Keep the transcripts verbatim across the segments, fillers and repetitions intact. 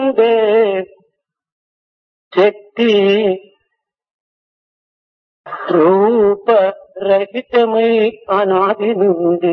నుండే శక్తి రూపరహితమై అనాది నుండి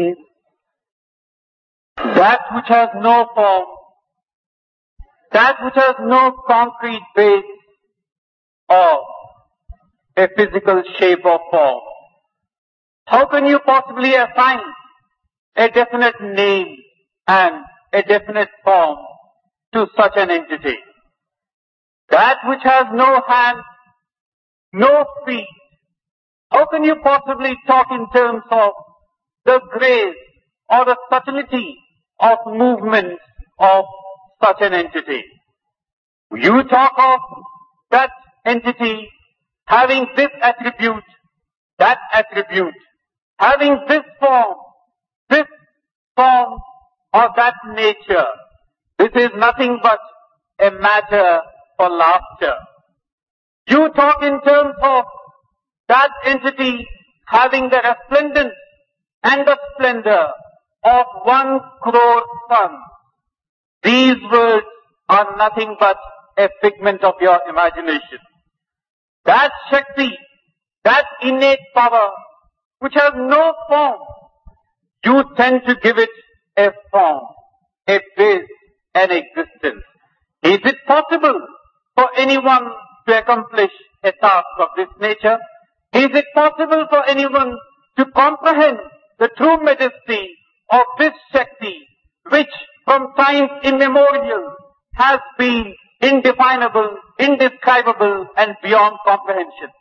that which has no form, that which has no concrete base or a physical shape or form. How can you possibly assign a definite name and a definite form to such an entity? That which has no hands, no feet, how can you possibly talk in terms of the grace or the subtlety of movements of such an entity? You talk of that entity having this attribute, that attribute, having this form, this form or that nature. This is nothing but a matter for laughter. You talk in terms of that entity having the resplendence and the splendor of one crore suns. These words are nothing but a figment of your imagination. That Shakti, that innate power, which has no form, you tend to give it a form, a base, an existence. Is it possible for anyone to accomplish a task of this nature? Is it possible for anyone to comprehend the true majesty of this Shakti, which from times immemorial has been indefinable, indescribable and beyond comprehension?